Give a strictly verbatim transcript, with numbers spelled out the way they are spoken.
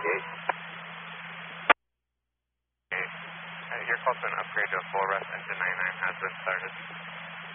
eight. Okay. Uh, your call to an upgrade to a full rest engine ninety-nine has been started.